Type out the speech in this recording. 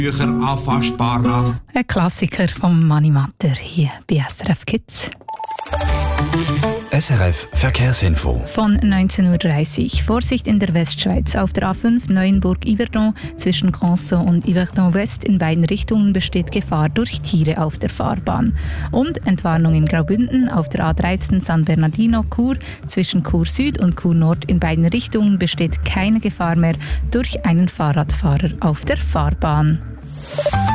Bücher anfassbarer. Ein Klassiker vom Mani Matter hier bei SRF Kids. SRF Verkehrsinfo. Von 19.30 Uhr. Vorsicht in der Westschweiz. Auf der A5 Neuenburg-Yverdon zwischen Canson und Yverdon West in beiden Richtungen besteht Gefahr durch Tiere auf der Fahrbahn. Und Entwarnung in Graubünden auf der A13 San Bernardino-Chur zwischen Chur Süd und Chur Nord in beiden Richtungen besteht keine Gefahr mehr durch einen Fahrradfahrer auf der Fahrbahn.